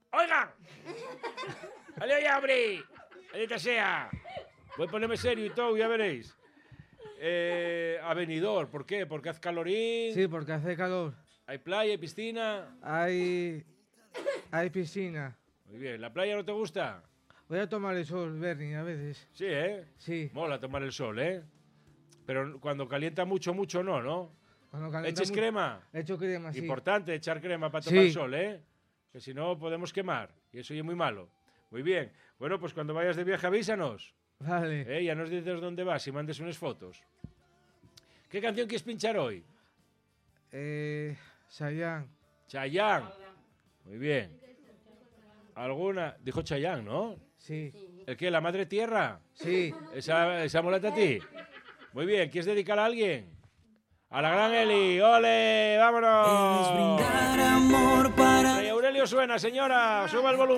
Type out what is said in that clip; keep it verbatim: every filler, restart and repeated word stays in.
¡Oigan! ¡Ale ya, hombre! ¡Maldita sea! Voy a ponerme serio y todo, ya veréis. Eh, a Benidorm, ¿por qué? ¿Porque hace calorín? Sí, porque hace calor. ¿Hay playa, hay piscina? Hay... hay piscina. Muy bien. ¿La playa no te gusta? Voy a tomar el sol, Bernie, a veces. Sí, ¿eh? Sí. Mola tomar el sol, ¿eh? Pero cuando calienta mucho, mucho no, ¿no? Cuando calienta ¿Eches mu- crema? Echo crema, sí. Importante echar crema para tomar Sí. sol, ¿eh? Que si no podemos quemar. Y eso ya es muy malo. Muy bien. Bueno, pues cuando vayas de viaje avísanos. Vale. ¿Eh? Ya nos dices dónde vas y mandes unas fotos. ¿Qué canción quieres pinchar hoy? Eh... Chayanne. Chayanne. Muy bien. ¿Alguna? Dijo Chayanne, ¿no? Sí. ¿El qué? ¿La Madre Tierra? Sí. ¿Esa, esa molesta a ti? Muy bien. ¿Quieres dedicar a alguien? A la gran Eli. ¡Ole! ¡Vámonos! Amor para Rey Aurelio suena, señora. Suba el volumen.